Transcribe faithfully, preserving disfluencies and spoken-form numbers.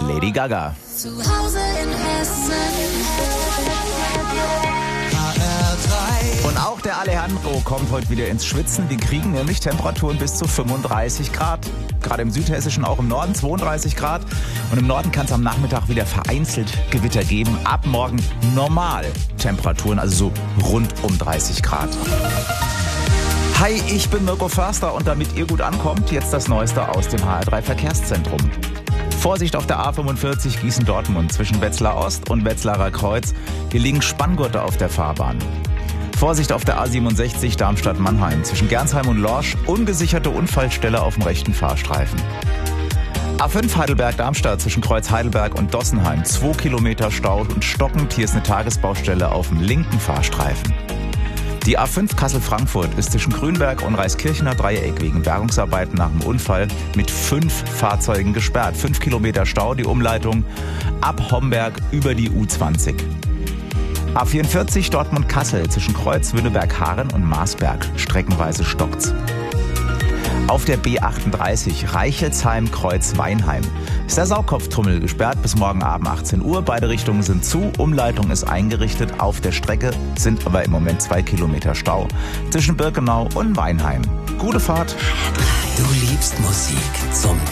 Lady Gaga. Zu Hause in Hessen. Und auch der Alejandro kommt heute wieder ins Schwitzen. Die kriegen nämlich Temperaturen bis zu fünfunddreißig Grad. Gerade im Südhessischen, auch im Norden zweiunddreißig Grad. Und im Norden kann es am Nachmittag wieder vereinzelt Gewitter geben. Ab morgen normal Temperaturen, also so rund um dreißig Grad. Hi, ich bin Mirko Förster und damit ihr gut ankommt, jetzt das Neueste aus dem H R drei Verkehrszentrum. Vorsicht auf der A fünfundvierzig Gießen-Dortmund zwischen Wetzlar Ost und Wetzlarer Kreuz. Hier liegen Spanngurte auf der Fahrbahn. Vorsicht auf der A siebenundsechzig Darmstadt-Mannheim zwischen Gernsheim und Lorsch. Ungesicherte Unfallstelle auf dem rechten Fahrstreifen. A fünf Heidelberg-Darmstadt zwischen Kreuz Heidelberg und Dossenheim. Zwei Kilometer Stau und stockend. Hier ist eine Tagesbaustelle auf dem linken Fahrstreifen. Die A fünf Kassel-Frankfurt ist zwischen Grünberg und Reiskirchener Dreieck wegen Bergungsarbeiten nach dem Unfall mit fünf Fahrzeugen gesperrt. Fünf Kilometer Stau, die Umleitung ab Homberg über die U zwanzig. A vierundvierzig Dortmund-Kassel zwischen Kreuz Wünnenberg-Haaren und Marsberg. Streckenweise stockt's. Auf der B achtunddreißig Reichelsheim-Kreuz Weinheim ist der Saugkopftunnel gesperrt bis morgen Abend achtzehn Uhr. Beide Richtungen sind zu, Umleitung ist eingerichtet. Auf der Strecke sind aber im Moment zwei Kilometer Stau zwischen Birkenau und Weinheim. Gute Fahrt. Du liebst Musik zum